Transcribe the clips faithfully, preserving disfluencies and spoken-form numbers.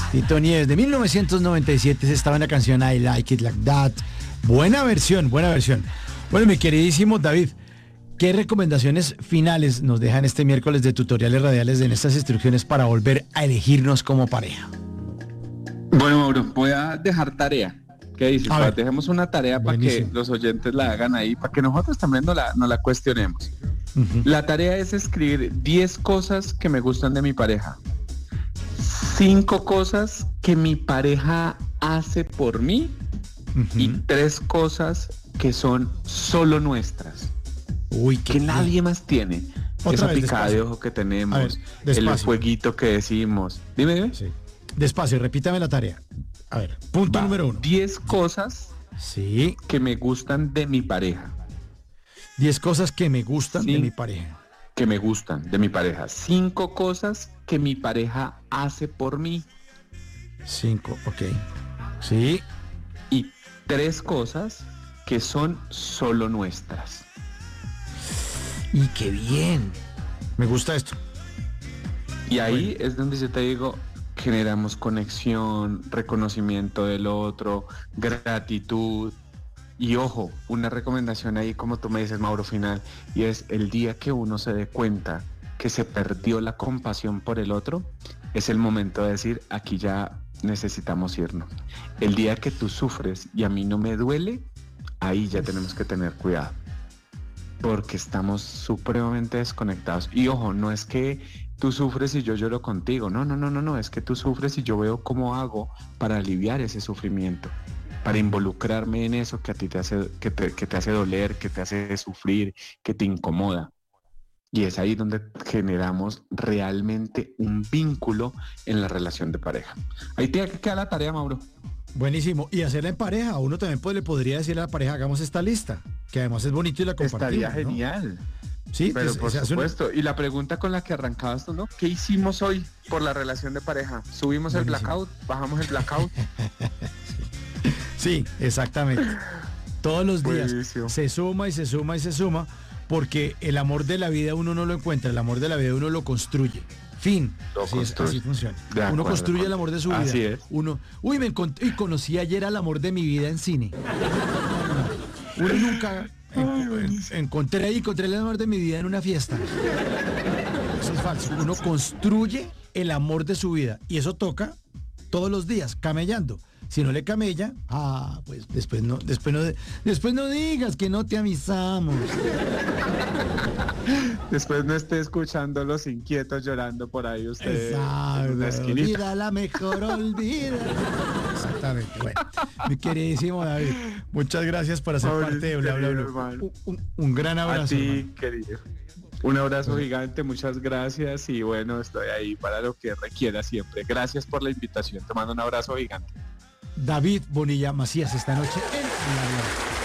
Tito Nieves, de mil novecientos noventa y siete, se estaba en la canción I Like It Like That. Buena versión, buena versión. Bueno, mi queridísimo David, ¿qué recomendaciones finales nos dejan este miércoles de tutoriales radiales en estas instrucciones para volver a elegirnos como pareja? Bueno, Mauro, voy a dejar tarea. ¿Qué dices? Pues dejemos una tarea para que los oyentes la hagan ahí, para que nosotros también no la, no la cuestionemos. Uh-huh. La tarea es escribir diez cosas que me gustan de mi pareja. cinco cosas que mi pareja hace por mí. Uh-huh. Y tres cosas que son solo nuestras. Uy, que bien. Nadie más tiene. Esa vez, picada despacio. De ojo que tenemos, ver, el fueguito que decimos. Dime, dime. Sí. Despacio, repítame la tarea. A ver, punto Va, número uno. diez cosas sí. que me gustan de mi pareja. diez cosas que me gustan sí. de mi pareja. Que me gustan de mi pareja. cinco cosas que mi pareja hace por mí. cinco, ok. Sí. Y tres cosas que son solo nuestras. Y qué bien. Me gusta esto. Y ahí bueno. es donde yo te digo, generamos conexión, reconocimiento del otro, gratitud. Y ojo, una recomendación ahí, como tú me dices, Mauro, final, y es el día que uno se dé cuenta que se perdió la compasión por el otro, es el momento de decir, aquí ya necesitamos irnos. El día que tú sufres y a mí no me duele, ahí ya tenemos que tener cuidado, porque estamos supremamente desconectados. Y ojo, no es que tú sufres y yo lloro contigo, no, no, no, no, no, es que tú sufres y yo veo cómo hago para aliviar ese sufrimiento, para involucrarme en eso que a ti te hace, que te, que te hace doler, que te hace sufrir, que te incomoda. Y es ahí donde generamos realmente un vínculo en la relación de pareja. Ahí te queda la tarea, Mauro. Buenísimo. Y hacerla en pareja. Uno también puede, le podría decir a la pareja, hagamos esta lista, que además es bonito y la compartimos. Estaría genial. ¿No? Sí, pero pues, por supuesto. Una... Y la pregunta con la que arrancabas tú, ¿no? ¿Qué hicimos hoy por la relación de pareja? ¿Subimos Buenísimo. el blackout? ¿Bajamos el blackout? Sí, exactamente. Todos los días Buenísimo. se suma y se suma y se suma, porque el amor de la vida uno no lo encuentra, el amor de la vida uno lo construye. Fin. Lo así, es, así funciona. De acuerdo, uno construye el amor de su vida. Así es. Uno, uy, me encontré, y conocí ayer al amor de mi vida en cine. Uno nunca en, en, encontré ahí, encontré el amor de mi vida en una fiesta. Eso es falso. Uno construye el amor de su vida y eso toca todos los días, camellando. Si no le camella, ah, pues después no, después no, después no digas que no te avisamos. Después no esté escuchando los inquietos llorando por ahí usted. Exacto. Olvida la mejor, olvida. Exactamente. Bueno, mi queridísimo David, muchas gracias por hacer Mauricio, parte de Bla Bla Bla. Un, un, un gran abrazo. A ti, hermano. Querido. Un abrazo bueno. gigante, muchas gracias y bueno, estoy ahí para lo que requiera siempre. Gracias por la invitación. Te mando un abrazo gigante. David Bonilla Macías esta noche en La Bla.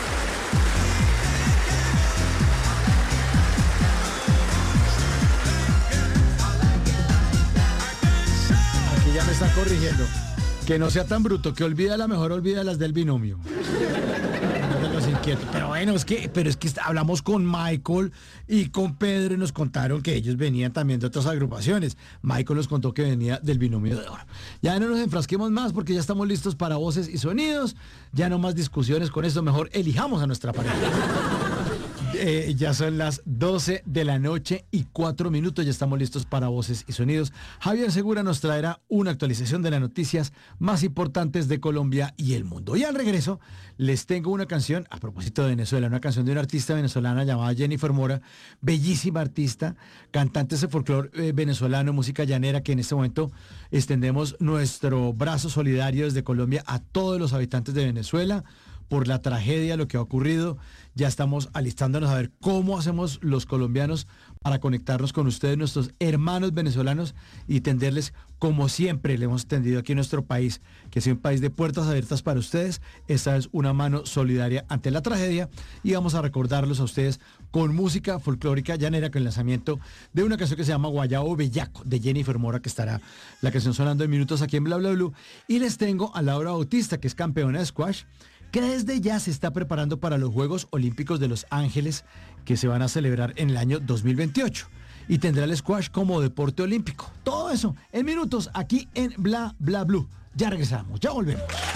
Aquí ya me está corrigiendo. Que no sea tan bruto, que olvida la mejor, olvida las del binomio. De los inquietos. Pero bueno, es que, pero es que hablamos con Michael y con Pedro y nos contaron que ellos venían también de otras agrupaciones. Michael nos contó que venía del binomio de oro. Ya no nos enfrasquemos más porque ya estamos listos para voces y sonidos. Ya no más discusiones con esto, mejor elijamos a nuestra pareja. Eh, ya son las doce de la noche y cuatro minutos, ya estamos listos para voces y sonidos. Javier Segura nos traerá una actualización de las noticias más importantes de Colombia y el mundo. Y al regreso les tengo una canción, a propósito de Venezuela, una canción de una artista venezolana llamada Jennifer Mora, bellísima artista, cantante de folclore eh, venezolano, música llanera, que en este momento extendemos nuestro brazo solidario desde Colombia a todos los habitantes de Venezuela por la tragedia, lo que ha ocurrido. Ya estamos alistándonos a ver cómo hacemos los colombianos para conectarnos con ustedes, nuestros hermanos venezolanos, y tenderles, como siempre le hemos tendido aquí en nuestro país, que sea un país de puertas abiertas para ustedes. Esta es una mano solidaria ante la tragedia y vamos a recordarlos a ustedes con música folclórica llanera, con el lanzamiento de una canción que se llama Guayabo Bellaco de Jennifer Mora, que estará la canción sonando en minutos aquí en Bla Bla Blue. Y les tengo a Laura Bautista, que es campeona de squash, que desde ya se está preparando para los Juegos Olímpicos de Los Ángeles, que se van a celebrar en el año dos mil veintiocho. y tendrá el squash como deporte olímpico. Todo eso en minutos aquí en Bla Bla Blue. Ya regresamos, ya volvemos.